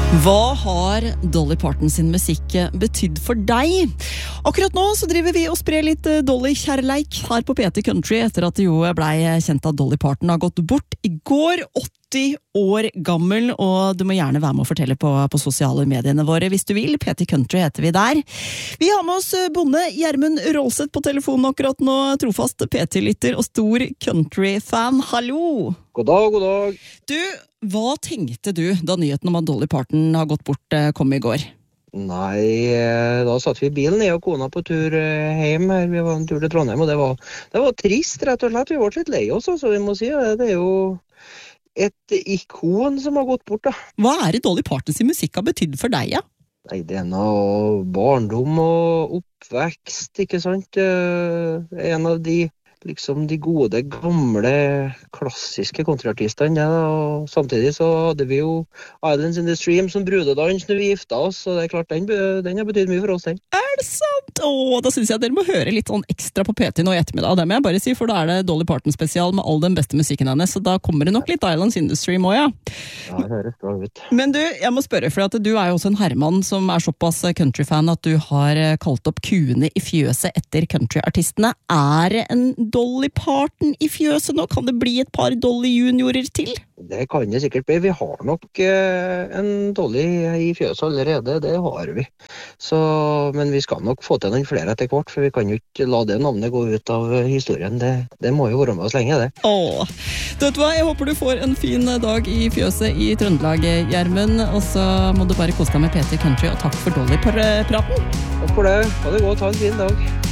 Hva har Dolly Parton sin musikk betydd for deg? Akkurat nå så driver vi og sprer litt Dolly-kjærleik her på P3 Country etter at det jo ble kjent at Dolly Parton har gått bort i går, 80 år gammel, og du må gjerne være med å fortelle på sosiale mediene våre hvis du vil. P3 Country heter vi der. Vi har med oss bonde Gjermund Rolseth på telefonen akkurat nå, trofast P3-lytter og stor country-fan. Hallo! God dag, god dag. Du, hva tenkte du da nyheten om at Dolly Parton har gått bort kom i går? Nei, da satt vi i bilen ned og kona på tur hjem her. Vi var en tur til Trondheim, og det var trist, rett og slett. Vi var litt lei oss, altså, vi må si. Det jo et ikon som har gått bort, da. Hva det Dolly Parton sin musikk har betydd for deg, ja? Nei, det noe barndom og oppvekst, ikke sant? En av de gode, gamle, klassiske countryartistene, ja, og samtidig så hadde vi jo Islands in the Stream som brudedans når vi gifta oss, og det klart, den har betydd mye for oss, den. Det sant? Da synes jeg dere må høre litt sånn ekstra på P3 nå i ettermiddag, det må jeg bare si, for da det Dolly Parton spesial med all den beste musikken hennes, så da kommer det nok litt Islands in the Stream også, ja. Ja, det høres bra ut. Men du, jeg må spørre, for at du jo også en herremann som såpass countryfan at du har kalt opp kuene i fjøset etter countryartistene. Det en Dolly Parton i fjøset nå? Kan det bli et par Dolly juniorer til? Det kan det sikkert bli. Vi har nok en Dolly i fjøset allerede, det har vi. Men vi skal nok få til noen flere etter hvert, for vi kan jo ikke la det navnet gå ut av historien. Det må jo være med oss lenge, det. Du vet hva, jeg håper du får en fin dag i fjøset i Trøndelag, Gjermund, og så må du bare kose deg med P3 Country, og takk for Dolly-praten. Takk for det. Ha det godt, ha en fin dag.